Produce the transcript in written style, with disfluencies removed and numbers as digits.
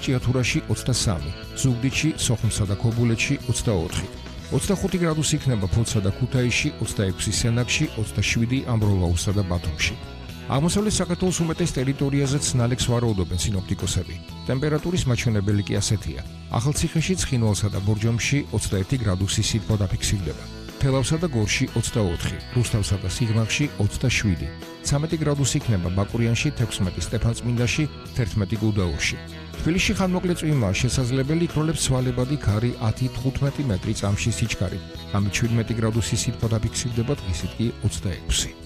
ჭიათურაში 23, ზუგდიდში, სოხუმსა და ქობულეთში 24. 25 გრადუსი იქნება ფოთსა და ქუთაისში, 26 სენაკში, 27 ამბროლაურსა და ბათუმში. აღმოსავლეთ საქართველოს უმეტეს ტერიტორიაზეც ნალექს ვარაუდობენ სინოპტიკოსები. ტემპერატურის მაჩვენებელი კი ასეთია. ახალციხეში, ცხინვალსა და ბორჯომში 21 გრადუსი სითბო დაფიქსირდება. თელავსა და გორში 24, რუსთავსა და სიღნაღში 27. 13 გრადუსი იქნება ბაკურიანში, 16 სტეფანწმინდაში, 11 გუდაურში. თბილისში ხანმოკლე წვიმაა შესაძლებელი, იქროლებს ცვალებადი ქარი 10-15 მეტრი წამში სიჩქარით. ამით 17 გრადუსი სითბო დაფიქსირდება, დღისით კი 26.